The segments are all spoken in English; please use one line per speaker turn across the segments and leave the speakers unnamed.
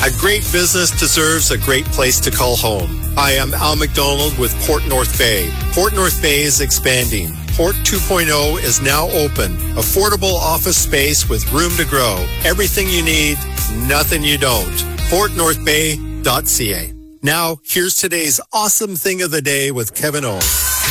A great business deserves a great place to call home. Hi, I'm Al McDonald with Port North Bay. Port North Bay is expanding. Port 2.0 is now open. Affordable office space with room to grow. Everything you need, nothing you don't. PortNorthBay.ca. Now, here's today's awesome thing of the day with Kevin O.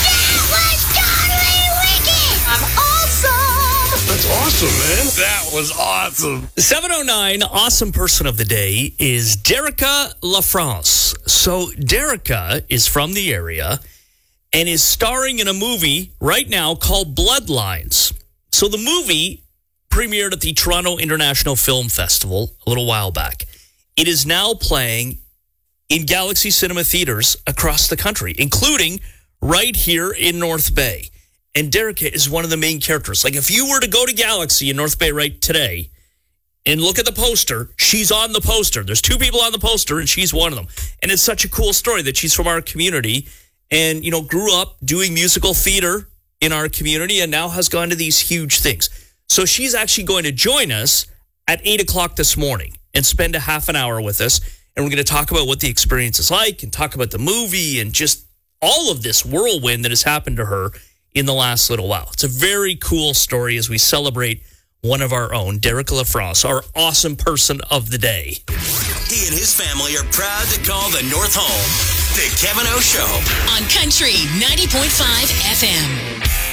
That's awesome, man. That was awesome.
7:09, awesome person of the day is Derica LaFrance. So Derica is from the area and is starring in a movie right now called Bloodlines. So the movie premiered at the Toronto International Film Festival a little while back. It is now playing in Galaxy Cinema theaters across the country, including right here in North Bay. And Derica is one of the main characters. Like, if you were to go to Galaxy in North Bay right today and look at the poster, she's on the poster. There's two people on the poster, and she's one of them. And it's such a cool story that she's from our community and, you know, grew up doing musical theater in our community and now has gone to these huge things. So she's actually going to join us at 8 o'clock this morning and spend a half an hour with us. And we're going to talk about what the experience is like and talk about the movie and just all of this whirlwind that has happened to her in the last little while. It's a very cool story as we celebrate one of our own, Derica LaFrance, our awesome person of the day.
He and his family are proud to call the North home. The Kevin O Show.
On Country 90.5 FM.